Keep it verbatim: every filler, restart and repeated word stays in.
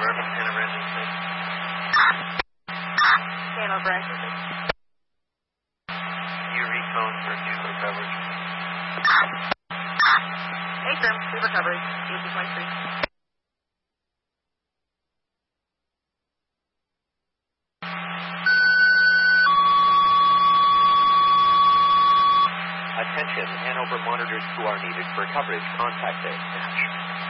Urban Center Emergency. Hanover Emergency. You recone for Cuba coverage. Atrium, Cuba coverage, eighty point three. Attention, Hanover monitors who are needed for coverage. Contact dispatch.